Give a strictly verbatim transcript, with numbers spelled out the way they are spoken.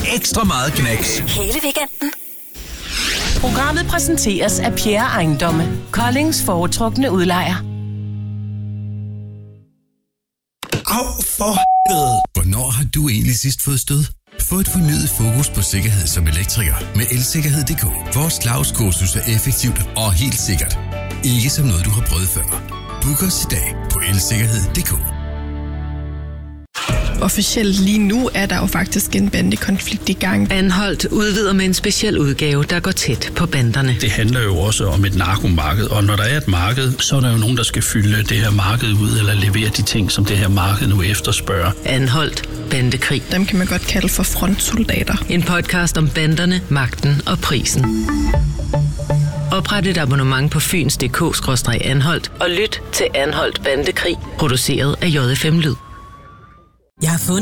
ekstra meget knas. Hele weekenden. Programmet præsenteres af Pierre Ejendomme, Koldings foretrukne udlejer. Au, for helvede. Hvornår har du egentlig sidst fået stød? Få et fornyet fokus på sikkerhed som elektriker med elsikkerhed punktum d k. Vores Claus-kursus er effektivt og helt sikkert. Ikke som noget, du har prøvet før. Book os i dag på elsikkerhed punktum d k. Officielt lige nu er der jo faktisk en bandekonflikt i gang. Anholdt udvider med en speciel udgave, der går tæt på banderne. Det handler jo også om et narkomarked, og når der er et marked, så er der jo nogen, der skal fylde det her marked ud, eller levere de ting, som det her marked nu efterspørger. Anholdt bandekrig. Dem kan man godt kalde for frontsoldater. En podcast om banderne, magten og prisen. Opret et abonnement på fyns punktum d k skråstreg anholdt og lyt til Anholdt Bandekrig, produceret af J F M Lyd. Jeg har fundet